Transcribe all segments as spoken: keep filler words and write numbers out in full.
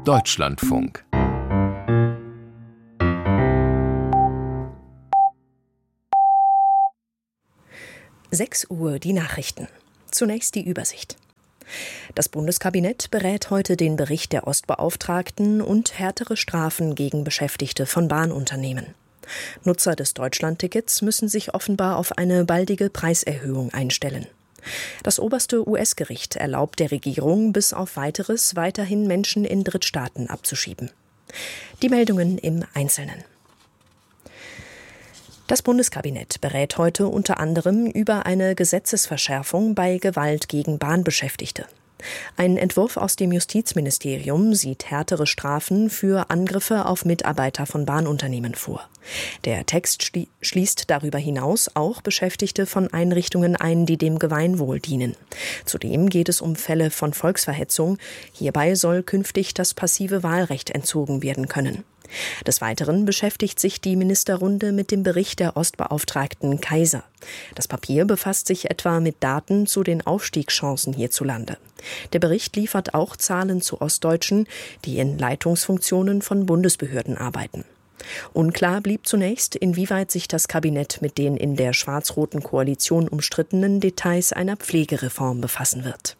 Deutschlandfunk. sechs Uhr die Nachrichten. Zunächst die Übersicht. Das Bundeskabinett berät heute den Bericht der Ostbeauftragten und härtere Strafen gegen Beschäftigte von Bahnunternehmen. Nutzer des Deutschlandtickets müssen sich offenbar auf eine baldige Preiserhöhung einstellen. Das oberste U S-Gericht erlaubt der Regierung, bis auf Weiteres weiterhin Menschen in Drittstaaten abzuschieben. Die Meldungen im Einzelnen. Das Bundeskabinett berät heute unter anderem über eine Gesetzesverschärfung bei Gewalt gegen Bahnbeschäftigte. Ein Entwurf aus dem Justizministerium sieht härtere Strafen für Angriffe auf Mitarbeiter von Bahnunternehmen vor. Der Text schli- schließt darüber hinaus auch Beschäftigte von Einrichtungen ein, die dem Gemeinwohl dienen. Zudem geht es um Fälle von Volksverhetzung. Hierbei soll künftig das passive Wahlrecht entzogen werden können. Des Weiteren beschäftigt sich die Ministerrunde mit dem Bericht der Ostbeauftragten Kaiser. Das Papier befasst sich etwa mit Daten zu den Aufstiegschancen hierzulande. Der Bericht liefert auch Zahlen zu Ostdeutschen, die in Leitungsfunktionen von Bundesbehörden arbeiten. Unklar blieb zunächst, inwieweit sich das Kabinett mit den in der schwarz-roten Koalition umstrittenen Details einer Pflegereform befassen wird.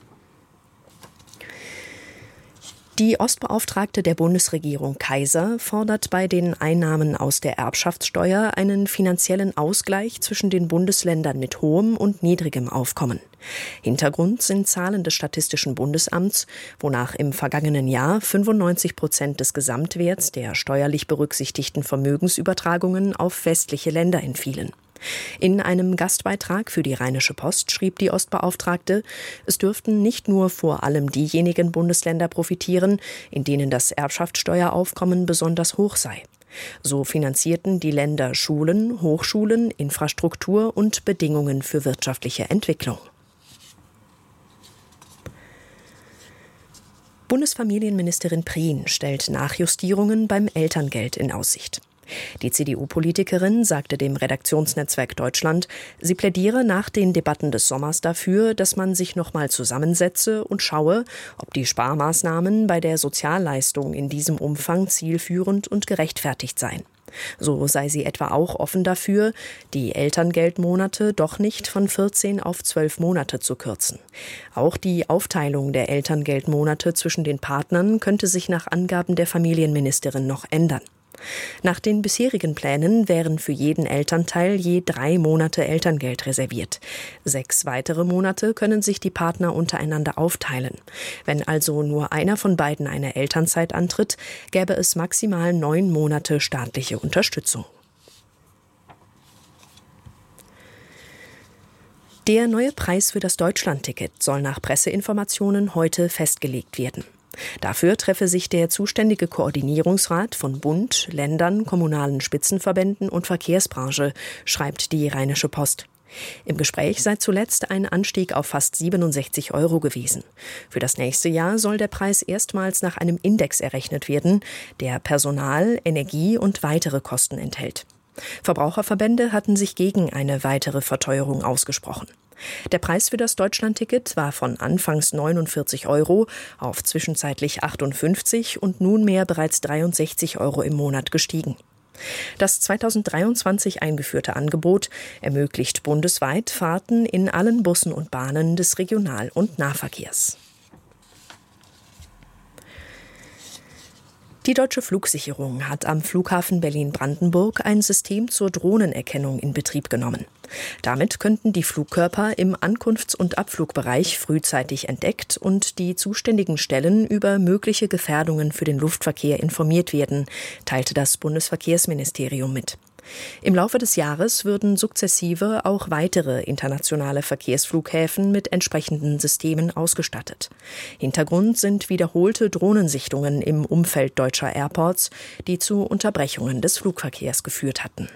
Die Ostbeauftragte der Bundesregierung Kaiser fordert bei den Einnahmen aus der Erbschaftssteuer einen finanziellen Ausgleich zwischen den Bundesländern mit hohem und niedrigem Aufkommen. Hintergrund sind Zahlen des Statistischen Bundesamts, wonach im vergangenen Jahr fünfundneunzig Prozent des Gesamtwerts der steuerlich berücksichtigten Vermögensübertragungen auf westliche Länder entfielen. In einem Gastbeitrag für die Rheinische Post schrieb die Ostbeauftragte, es dürften nicht nur vor allem diejenigen Bundesländer profitieren, in denen das Erbschaftssteueraufkommen besonders hoch sei. So finanzierten die Länder Schulen, Hochschulen, Infrastruktur und Bedingungen für wirtschaftliche Entwicklung. Bundesfamilienministerin Prien stellt Nachjustierungen beim Elterngeld in Aussicht. Die C D U-Politikerin sagte dem Redaktionsnetzwerk Deutschland, sie plädiere nach den Debatten des Sommers dafür, dass man sich noch mal zusammensetze und schaue, ob die Sparmaßnahmen bei der Sozialleistung in diesem Umfang zielführend und gerechtfertigt seien. So sei sie etwa auch offen dafür, die Elterngeldmonate doch nicht von vierzehn auf zwölf Monate zu kürzen. Auch die Aufteilung der Elterngeldmonate zwischen den Partnern könnte sich nach Angaben der Familienministerin noch ändern. Nach den bisherigen Plänen wären für jeden Elternteil je drei Monate Elterngeld reserviert. Sechs weitere Monate können sich die Partner untereinander aufteilen. Wenn also nur einer von beiden eine Elternzeit antritt, gäbe es maximal neun Monate staatliche Unterstützung. Der neue Preis für das Deutschlandticket soll nach Presseinformationen heute festgelegt werden. Dafür treffe sich der zuständige Koordinierungsrat von Bund, Ländern, kommunalen Spitzenverbänden und Verkehrsbranche, schreibt die Rheinische Post. Im Gespräch sei zuletzt ein Anstieg auf fast siebenundsechzig Euro gewesen. Für das nächste Jahr soll der Preis erstmals nach einem Index errechnet werden, der Personal, Energie und weitere Kosten enthält. Verbraucherverbände hatten sich gegen eine weitere Verteuerung ausgesprochen. Der Preis für das Deutschlandticket war von anfangs neunundvierzig Euro auf zwischenzeitlich achtundfünfzig und nunmehr bereits dreiundsechzig Euro im Monat gestiegen. Das zweitausenddreiundzwanzig eingeführte Angebot ermöglicht bundesweit Fahrten in allen Bussen und Bahnen des Regional- und Nahverkehrs. Die Deutsche Flugsicherung hat am Flughafen Berlin-Brandenburg ein System zur Drohnenerkennung in Betrieb genommen. Damit könnten die Flugkörper im Ankunfts- und Abflugbereich frühzeitig entdeckt und die zuständigen Stellen über mögliche Gefährdungen für den Luftverkehr informiert werden, teilte das Bundesverkehrsministerium mit. Im Laufe des Jahres würden sukzessive auch weitere internationale Verkehrsflughäfen mit entsprechenden Systemen ausgestattet. Hintergrund sind wiederholte Drohnensichtungen im Umfeld deutscher Airports, die zu Unterbrechungen des Flugverkehrs geführt hatten.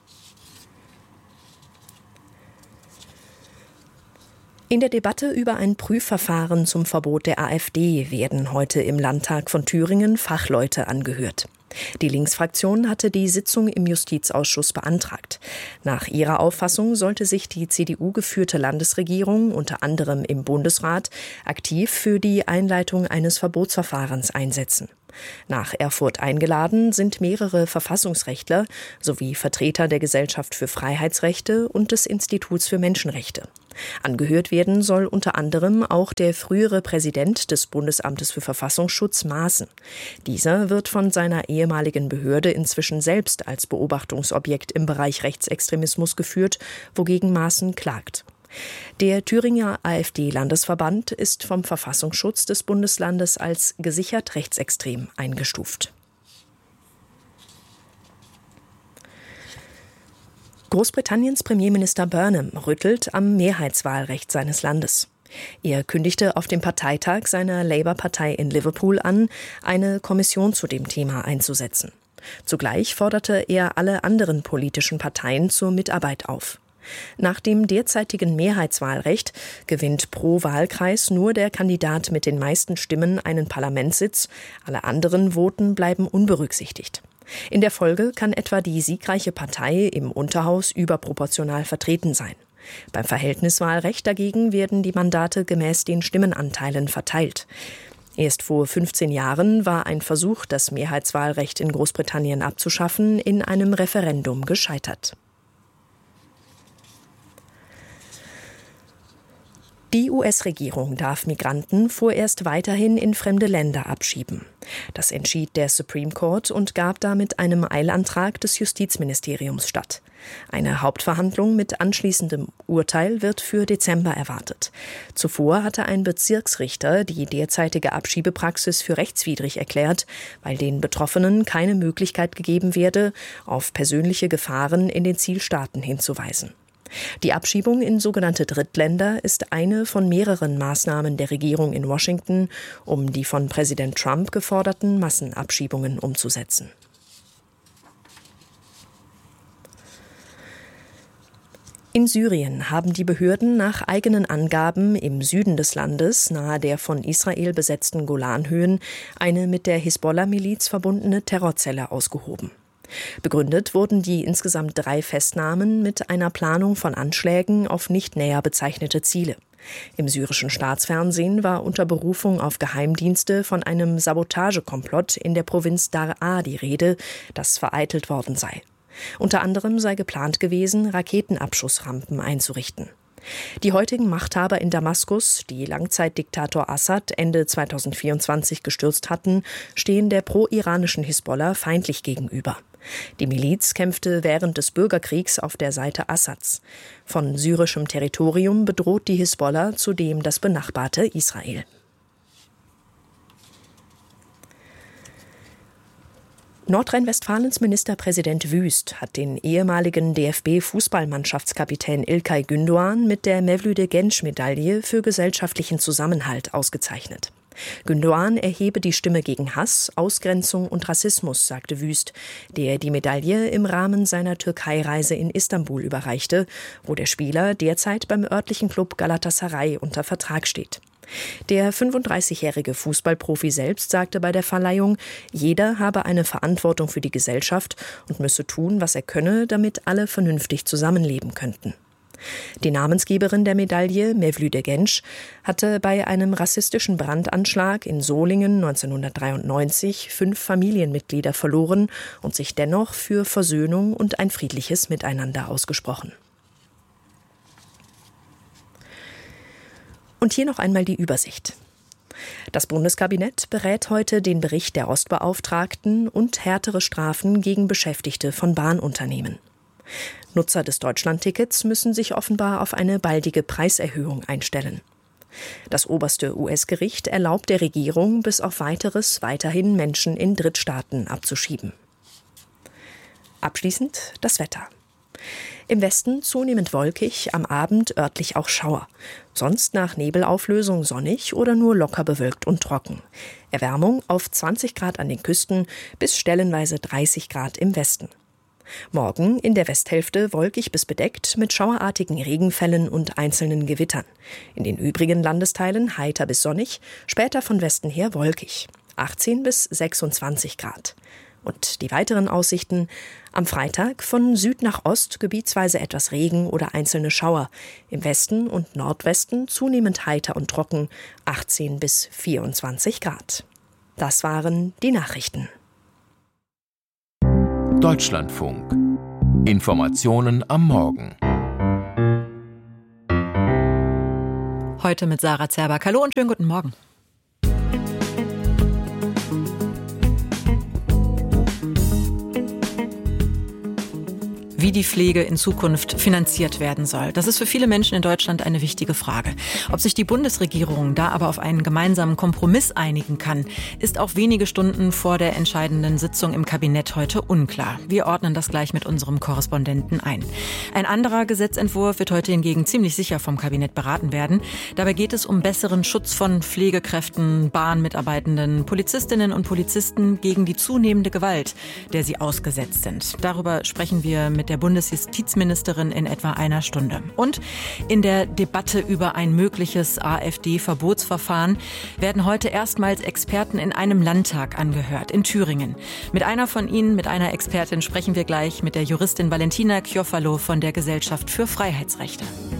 In der Debatte über ein Prüfverfahren zum Verbot der AfD werden heute im Landtag von Thüringen Fachleute angehört. Die Linksfraktion hatte die Sitzung im Justizausschuss beantragt. Nach ihrer Auffassung sollte sich die C D U-geführte Landesregierung unter anderem im Bundesrat aktiv für die Einleitung eines Verbotsverfahrens einsetzen. Nach Erfurt eingeladen sind mehrere Verfassungsrechtler sowie Vertreter der Gesellschaft für Freiheitsrechte und des Instituts für Menschenrechte. Angehört werden soll unter anderem auch der frühere Präsident des Bundesamtes für Verfassungsschutz, Maaßen. Dieser wird von seiner ehemaligen Behörde inzwischen selbst als Beobachtungsobjekt im Bereich Rechtsextremismus geführt, wogegen Maaßen klagt. Der Thüringer AfD-Landesverband ist vom Verfassungsschutz des Bundeslandes als gesichert rechtsextrem eingestuft. Großbritanniens Premierminister Burnham rüttelt am Mehrheitswahlrecht seines Landes. Er kündigte auf dem Parteitag seiner Labour-Partei in Liverpool an, eine Kommission zu dem Thema einzusetzen. Zugleich forderte er alle anderen politischen Parteien zur Mitarbeit auf. Nach dem derzeitigen Mehrheitswahlrecht gewinnt pro Wahlkreis nur der Kandidat mit den meisten Stimmen einen Parlamentssitz, alle anderen Voten bleiben unberücksichtigt. In der Folge kann etwa die siegreiche Partei im Unterhaus überproportional vertreten sein. Beim Verhältniswahlrecht dagegen werden die Mandate gemäß den Stimmenanteilen verteilt. Erst vor fünfzehn Jahren war ein Versuch, das Mehrheitswahlrecht in Großbritannien abzuschaffen, in einem Referendum gescheitert. Die U S-Regierung darf Migranten vorerst weiterhin in fremde Länder abschieben. Das entschied der Supreme Court und gab damit einem Eilantrag des Justizministeriums statt. Eine Hauptverhandlung mit anschließendem Urteil wird für Dezember erwartet. Zuvor hatte ein Bezirksrichter die derzeitige Abschiebepraxis für rechtswidrig erklärt, weil den Betroffenen keine Möglichkeit gegeben werde, auf persönliche Gefahren in den Zielstaaten hinzuweisen. Die Abschiebung in sogenannte Drittländer ist eine von mehreren Maßnahmen der Regierung in Washington, um die von Präsident Trump geforderten Massenabschiebungen umzusetzen. In Syrien haben die Behörden nach eigenen Angaben im Süden des Landes, nahe der von Israel besetzten Golanhöhen, eine mit der Hisbollah-Miliz verbundene Terrorzelle ausgehoben. Begründet wurden die insgesamt drei Festnahmen mit einer Planung von Anschlägen auf nicht näher bezeichnete Ziele. Im syrischen Staatsfernsehen war unter Berufung auf Geheimdienste von einem Sabotagekomplott in der Provinz Daraa die Rede, das vereitelt worden sei. Unter anderem sei geplant gewesen, Raketenabschussrampen einzurichten. Die heutigen Machthaber in Damaskus, die Langzeitdiktator Assad Ende zweitausendvierundzwanzig gestürzt hatten, stehen der pro-iranischen Hisbollah feindlich gegenüber. Die Miliz kämpfte während des Bürgerkriegs auf der Seite Assads. Von syrischem Territorium bedroht die Hisbollah zudem das benachbarte Israel. Nordrhein-Westfalens Ministerpräsident Wüst hat den ehemaligen D F B-Fußballmannschaftskapitän İlkay Gündoğan mit der Mevlüt-Genç-Medaille für gesellschaftlichen Zusammenhalt ausgezeichnet. Gündoğan erhebe die Stimme gegen Hass, Ausgrenzung und Rassismus, sagte Wüst, der die Medaille im Rahmen seiner Türkei-Reise in Istanbul überreichte, wo der Spieler derzeit beim örtlichen Club Galatasaray unter Vertrag steht. Der fünfunddreißigjährige Fußballprofi selbst sagte bei der Verleihung, jeder habe eine Verantwortung für die Gesellschaft und müsse tun, was er könne, damit alle vernünftig zusammenleben könnten. Die Namensgeberin der Medaille, Mevlüt Genç, hatte bei einem rassistischen Brandanschlag in Solingen neunzehnhundertdreiundneunzig fünf Familienmitglieder verloren und sich dennoch für Versöhnung und ein friedliches Miteinander ausgesprochen. Und hier noch einmal die Übersicht. Das Bundeskabinett berät heute den Bericht der Ostbeauftragten und härtere Strafen gegen Beschäftigte von Bahnunternehmen. Nutzer des Deutschlandtickets müssen sich offenbar auf eine baldige Preiserhöhung einstellen. Das oberste U S-Gericht erlaubt der Regierung, bis auf Weiteres weiterhin Menschen in Drittstaaten abzuschieben. Abschließend das Wetter. Im Westen zunehmend wolkig, am Abend örtlich auch Schauer. Sonst nach Nebelauflösung sonnig oder nur locker bewölkt und trocken. Erwärmung auf zwanzig Grad an den Küsten bis stellenweise dreißig Grad im Westen. Morgen in der Westhälfte wolkig bis bedeckt mit schauerartigen Regenfällen und einzelnen Gewittern. In den übrigen Landesteilen heiter bis sonnig, später von Westen her wolkig. achtzehn bis sechsundzwanzig Grad. Und die weiteren Aussichten: am Freitag von Süd nach Ost gebietsweise etwas Regen oder einzelne Schauer. Im Westen und Nordwesten zunehmend heiter und trocken, achtzehn bis vierundzwanzig Grad. Das waren die Nachrichten. Deutschlandfunk. Informationen am Morgen. Heute mit Sarah Zerback. Hallo und schönen guten Morgen. Wie die Pflege in Zukunft finanziert werden soll. Das ist für viele Menschen in Deutschland eine wichtige Frage. Ob sich die Bundesregierung da aber auf einen gemeinsamen Kompromiss einigen kann, ist auch wenige Stunden vor der entscheidenden Sitzung im Kabinett heute unklar. Wir ordnen das gleich mit unserem Korrespondenten ein. Ein anderer Gesetzentwurf wird heute hingegen ziemlich sicher vom Kabinett beraten werden. Dabei geht es um besseren Schutz von Pflegekräften, Bahnmitarbeitenden, Polizistinnen und Polizisten gegen die zunehmende Gewalt, der sie ausgesetzt sind. Darüber sprechen wir mit der Bundesjustizministerin in etwa einer Stunde. Und in der Debatte über ein mögliches AfD-Verbotsverfahren werden heute erstmals Experten in einem Landtag angehört, in Thüringen. Mit einer von ihnen, mit einer Expertin, sprechen wir gleich, mit der Juristin Valentina Chiofalo von der Gesellschaft für Freiheitsrechte.